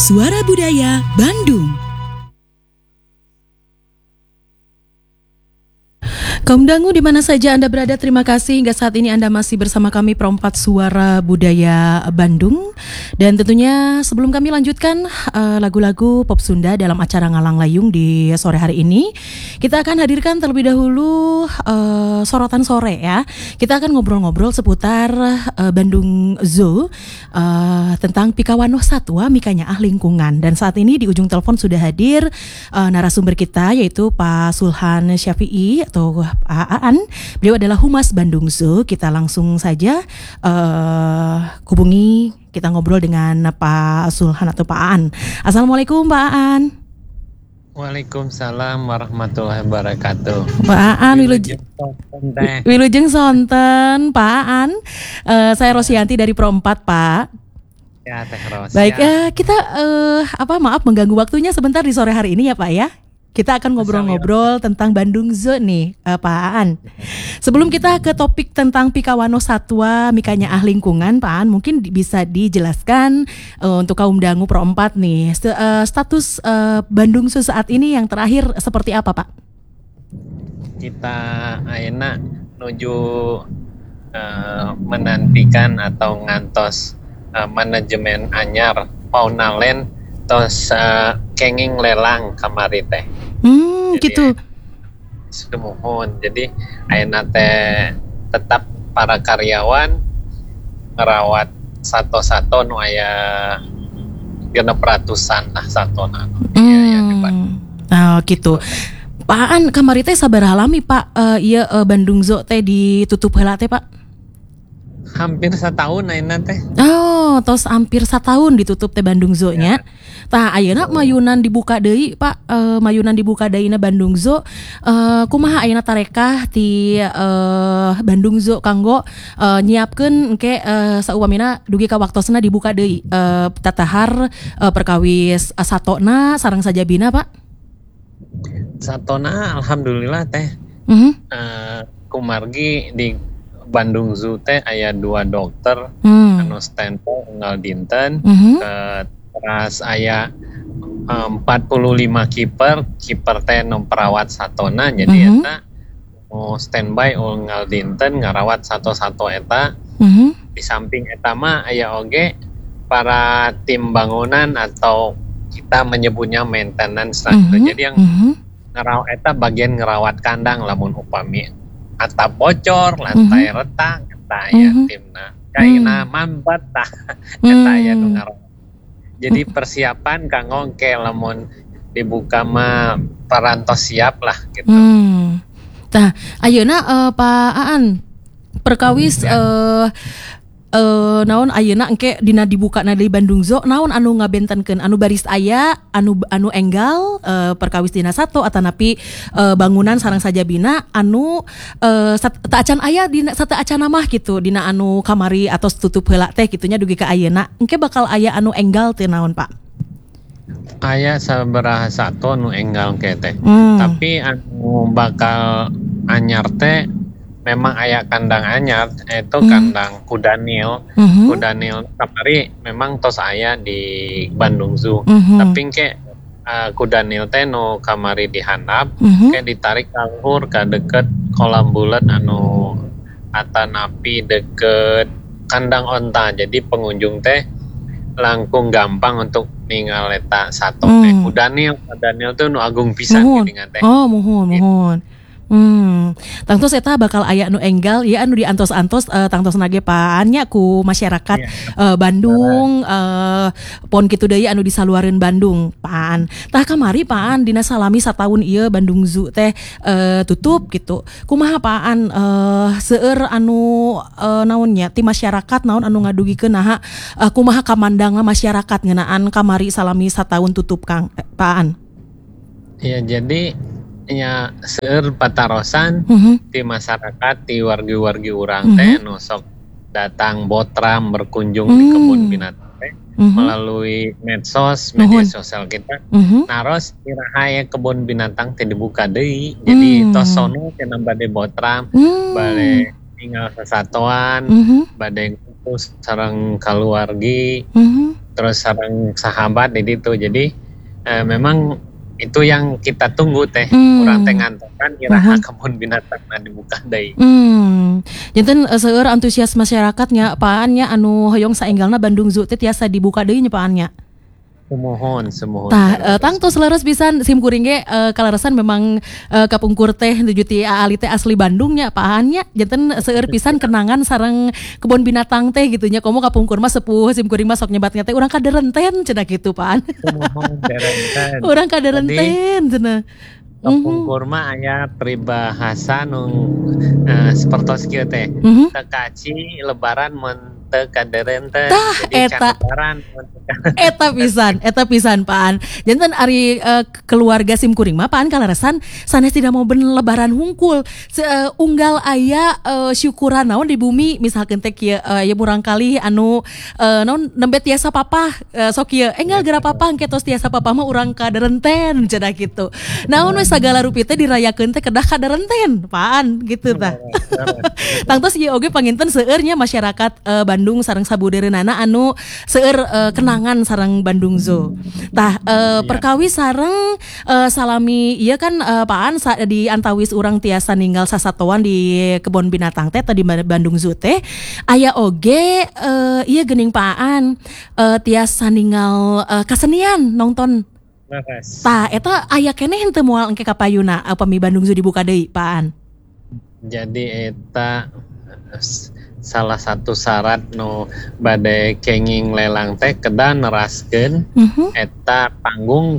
Suara Budaya Bandung. Kaum dangu di mana saja Anda berada, terima kasih hingga saat ini Anda masih bersama kami Perempat Suara Budaya Bandung. Dan tentunya sebelum kami lanjutkan lagu-lagu pop Sunda dalam acara Ngalang Layung di sore hari ini, kita akan hadirkan terlebih dahulu sorotan sore ya. Kita akan ngobrol-ngobrol seputar Bandung Zoo, tentang Pikawanoh Satwa Mikanyaah Lingkungan. Dan saat ini di ujung telepon sudah hadir narasumber kita, yaitu Pak Sulhan Syafi'i atau Pak Aan. Beliau adalah Humas Bandung Zoo. Kita langsung saja hubungi, kita ngobrol dengan Pak Sulhan atau Pak Aan. Assalamualaikum Pak Aan. Waalaikumsalam warahmatullahi wabarakatuh. Pak Aan, wilujeng sonten Pak Aan. Saya Rosianti dari Pro 4 Pak. Ya, Teh Ros. Baik, kita maaf mengganggu waktunya sebentar di sore hari ini ya Pak ya. Kita akan ngobrol-ngobrol tentang Bandung Zoo nih, Pak Aan. Sebelum kita ke topik tentang Pikawanoh Satwa Mikanyaah Lingkungan, Pak Aan mungkin bisa dijelaskan untuk kaum dangu Pro 4 nih, status Bandung Zoo saat ini yang terakhir seperti apa, Pak? Kita ayeuna nuju menantikan atau ngantos manajemen anyar Fauna Land tos kenging lelang kamari teh. Gitu. Semohon. Jadi ayeuna teh tetap para karyawan ngerawat sato-sato nu aya 600-an lah satona. Gitu. Pak Aan kamari teh sabaraha lami Pak Bandung Zoo teh ditutup heula teh Pak? Hampir setahun ayeuna teh. Tos hampir setahun ditutup teh Bandung Zoo-nya. Tah ayeuna mayunan dibuka deui Pak, mayunan dibuka deui na Bandung Zoo. Kumaha ayeuna tarekah ti Bandung Zoo kanggo nyiapkeun engke saupamina dugi ka waktosna dibuka deui tatahar perkawis satona sareng sajabina Pak. Satona alhamdulillah teh. Kumargi di Bandung Zoo teh aya 2 dokter anu standby unggal dinten, teras aya 45 kiper teh nu perawat satona, jadi eta mau standby unggal dinten ngarawat sato-sato eta. Di samping eta mah aya oge para tim bangunan atau kita menyebutnya maintenance. Jadi yang ngarawat eta bagian ngerawat kandang lamun upami atap bocor, lantai retak, eta aya timna. Kaina mampat tah eta aya nu ngarawat. Jadi persiapan kanggo engke lamun dibuka mah parantos siap lah gitu. Tah ayeuna Pak Aan perkawis naon ayeuna engke dina dibukana di Bandung Zoo, naon anu ngabentenkeun anu baris aya anu enggal perkawis dina sato atanapi bangunan sareng sajabina anu teu acan aya dina sateu acan mah gitu dina anu kamari atau tutup heula teh kitunya dugi ka ayeuna engke bakal aya anu enggal teh naon Pak? Aya sabaraha sato nu enggal ke teh. Tapi anu bakal anyar teh memang aya kandang anyar, itu kandang Kudanil. Kudanil kamari memang tos aya di Bandung Zoo. Tapi ke Kudanil teh nu kamari dihandap, ke ditarik ka luhur ka deket kolam bulet anu atanapi deket kandang onta. Jadi pengunjung teh langkung gampang untuk ninggal eta sato teh. Kudanil tuh nu agung pisan geuningan teh. Muhun. Tangtos eta bakal aya anu enggal ya anu diantos-antos tangtos nage paannya ku masyarakat Bandung pon kitu deui anu disaluareun Bandung Paan. Tah kamari Paan dina salami sataun ieu Bandung Zoo teh tutup gitu. Kumaha Paan seueur anu naonnya ti masyarakat naon anu ngadugikeun naha kumaha kamandangna masyarakat ngeunaan kamari salami sataun tutup Kang Paan. Iya, jadi nya seueur patarosan di masyarakat di wargi-wargi urang teh nu sok datang botram berkunjung di kebun binatang teh melalui medsos media sosial kita. Naros iraha kebun binatang teh dibuka deui. Jadi tos sono cenah bade botram, bade tinggal sasatoan, bade ngumpul sareng kaluargi. terus sareng sahabat di itu. Jadi memang itu yang kita tunggu teh. Urang teh ngantokan iraha kebun binatangna dibuka deui. Janten seueur antusias masyarakatnya Paan nya anu hoyong saenggalna Bandung Zoo teh tiasa dibuka deui nya Paan nya. Semohon. Tangtos leres pisan sim kuring ge kalaresan memang kapungkur teh nuju ti aali teh asli Bandung nya Paan nya janten seueur pisan kenangan sareng kebun binatang teh gitu nya komo kapungkur mah sepuh sim kuring mah sok nyebatnya teh urang kaderenten cenah kitu Paan. Semohon derenten. Urang kaderenten cenah. Kapungkur mah aya peribahasa nu sapertos kieu teh. Teu kaci lebaran mun teu kaderenten. Jadi can lebaran mun Eta pisan Paan. Janten ari keluarga sim kuring mah Paan kalaresan sanes tidak mau ben lebaran hungkul. Unggal aya syukuran naon di bumi misalkeun teh kieu aya murang kali anu naon nembe tiasa papa sok kieu enggal geura papa engke tos tiasa papa mah urang kaderenten cenah kitu. Naon we sagala rupi teh dirayakeun teh kedah kaderenten Paan gitu tah. Tangtos ieu oge panginten seueur nya masyarakat Bandung sareng sabudereunana anu seueur kenangan sareng Bandung Zoo. Tah perkawi sareng salami ieu kan Paan di antawis urang tiasa ninggal sasatoan di kebun binatang teh di Bandung Zoo teh aya oge ieu geuning Paan tiasa ninggal kasenian nonton. Tah eta aya keneh henteu moal engke ka payuna upami Bandung Zoo dibuka deui Paan. Jadi eta salah satu syarat nu bade kenging lelang teh kedah neraskeun eta panggung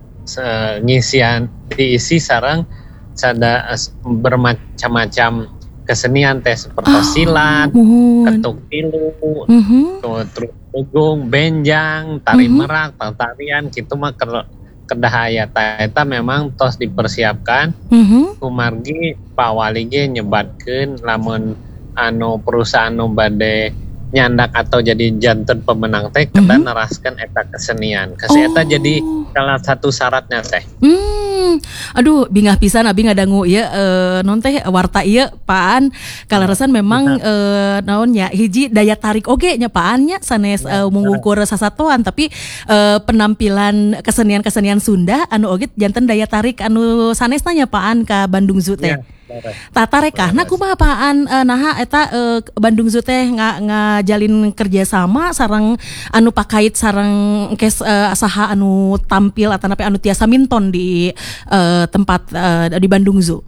ngisian diisi sareng sada bermacam-macam kesenian teh seperti silat, ketuk tilu, terus tegung, benjang, tari merak, tarian kitu mah kedah aya eta memang tos dipersiapkan. Kumargi Pak Wali ge nyebatkeun lamun anu perusahaan nu bade nyandak atau jadi janten pemenang teh kedah neraskeun eta kesenian. Eta jadi salah satu syaratnya teh. Aduh bingah pisan abi ngadangu ieu non teh warta ieu Paan kalaresan memang naon nya hiji daya tarik oge nya Paan nya sanes mengukur sasatoan tapi penampilan kesenian-kesenian Sunda anu oge janten daya tarik anu sanesna nya Paan ka Bandung Zoo teh. Tatarekahna kumaha Paan naha eta Bandung Zoo teh ngajalin kerjasama sareng anu pakait sareng kes saha anu tampil atau anu tiasa minton di tempat di Bandung Zoo.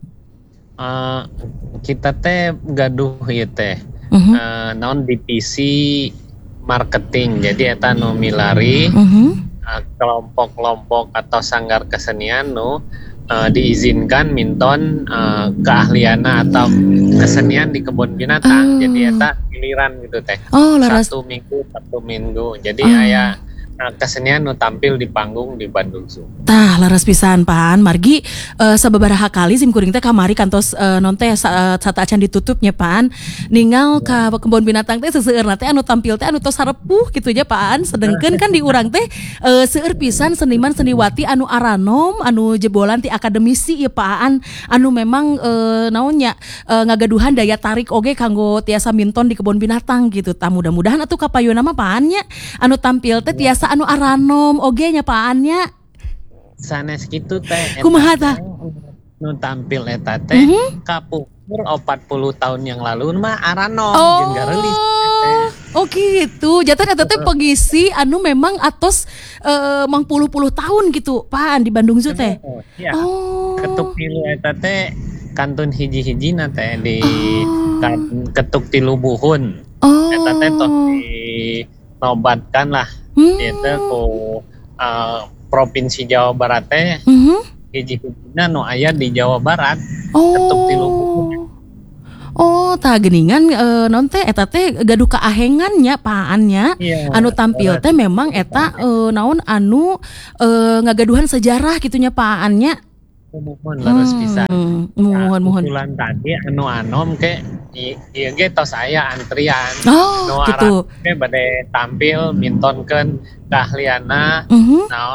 Kita teh gaduh ieu teh naon divisi marketing. Jadi eta nu milari kelompok-kelompok atau sanggar kesenian nu diizinkan minton keahliana atau kesenian di kebun binatang. Jadi eta giliran gitu teh. Satu minggu. Jadi aya kesenian nu tampil di panggung di Bandung Zoo. Tah laras pisan Paan margi sababaraha kali sim kuring teh kamari kantos non teh saat acan ditutupnya Paan ningal ka kebun binatang teh seseueurna teh anu tampil teh anu tos sarepuh kitu nya Paan sedengkeun kan di urang teh seueur pisan seniman seniwati anu aranom anu jebolan ti akademisi ieu Paan anu memang naonnya ngagaduhan daya tarik oge kanggo tiasa minton di kebun binatang gitu. Tah mudah-mudahan atuh kapayuna mah Paan nya anu tampil teh tiasa anu aranom oge nya Paan nya. Sanes kitu teh kumaha tah nu tampil eta teh kapungkur 40 tahun yang lalu mah aranom jeung gareulis. Oh gitu. Janten eta teh pengisi anu memang atos mang puluh-puluh tahun gitu Paan di Bandung Zoo teh. Ketuk tilu eta teh kantun hiji-hijina teh di ketuk tilu buhun. Eta teh tos dinobatkan lah. Eta ku Provinsi Jawa Barat teh hiji-hijina nu aya di Jawa Barat ketuk tilu buhun. Tah geuningan non teh eta teh gaduh kaahengan nya Paan nya anu tampil teh memang eta naon anu ngagaduhan sejarah kitu nya Paan nya. Mohon laras pisan. Mohon. Bulan tadi anu anom ke ieu ge tos aya antrian. Gitu. Ke bade tampil mintonkeun keahlianna naon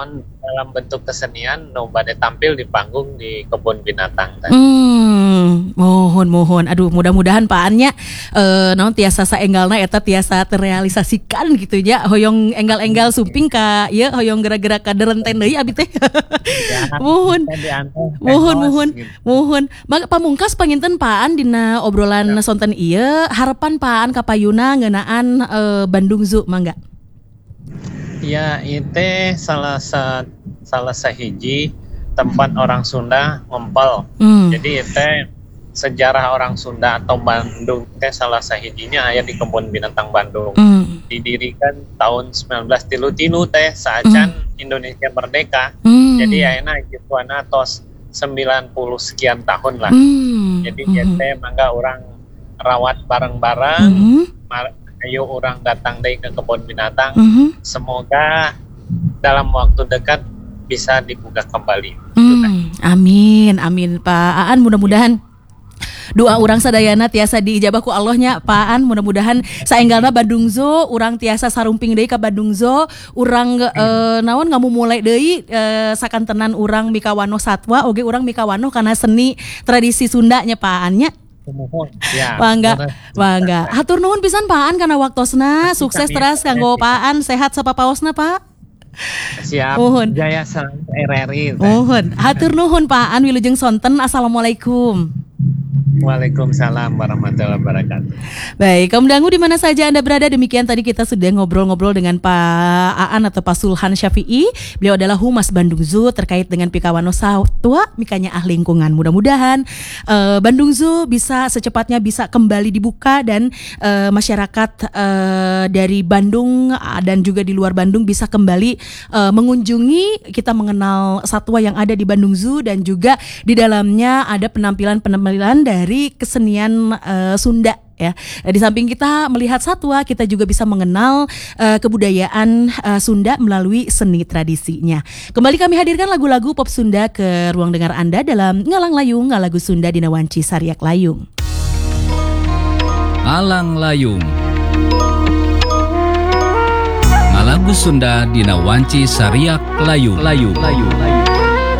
dalam bentuk kesenian nu bade tampil di panggung di kebun binatang teh. Mohon. Aduh, mudah-mudahan paannya naon tiasa saenggalna eta tiasa terrealisasikan gitu nya. Hoyong enggal-enggal suping ka ieu hoyong gerak-gerak ka derenten deui abi teh. Mohon. Maka pamungkas panginten paan dina obrolan sonten ieu, harapan paan ka payuna ngeunaan Bandung Zoo mangga. Ya, itu salah sahiji tempat orang Sunda ngumpul. Jadi itu sejarah orang Sunda atau Bandung teh salah sahijinya aya di kebun binatang Bandung. Didirikan tahun 1933 teh saacan Indonesia merdeka. Jadi ayeuna gituana tos 90 sekian tahun lah. Jadi teh mangga orang rawat bareng-bareng. Ayo orang datang dari ke kebun binatang. Semoga dalam waktu dekat bisa dibuka kembali. Amin Pak Aan, mudah-mudahan doa orang sadayana tiasa diijabah ku Allahnya Pak Aan. Mudah-mudahan saenggalna Bandung Zoo urang tiasa sarumping deui ka Bandung Zoo, urang naon ngamumulai deui sakantenan urang mikawanoh satwa oge urang mikawanoh kana seni tradisi Sunda nya Pak Aan nya. Bangga. Hatur nuhun pisan Pak Aan kana waktosna, sukses terus kanggo Pak Aan, sehat sapapaosna Pak. Siap. Mohon. Jaya salam RRI. Mohon. Hatur nuhun Pak Aan wilujeng sonten. Assalamualaikum. Waalaikumsalam warahmatullahi wabarakatuh. Baik, kaum dangu di mana saja Anda berada, demikian tadi kita sudah ngobrol-ngobrol dengan Pak Aan atau Pak Sulhan Syafi'i. Beliau adalah Humas Bandung Zoo terkait dengan pikawano satwa mikanya ahli lingkungan. Mudah-mudahan Bandung Zoo bisa secepatnya bisa kembali dibuka dan masyarakat dari Bandung dan juga di luar Bandung bisa kembali mengunjungi, kita mengenal satwa yang ada di Bandung Zoo dan juga di dalamnya ada penampilan-penampilan dari kesenian Sunda ya. Di samping kita melihat satwa, kita juga bisa mengenal kebudayaan Sunda melalui seni tradisinya. Kembali kami hadirkan lagu-lagu pop Sunda ke ruang dengar Anda dalam Ngalang Layung, Ngalagu Sunda Dina Wanci Sariak Layung. Ngalang Layung, Ngalagu Sunda Dina Wanci Sariak Layung.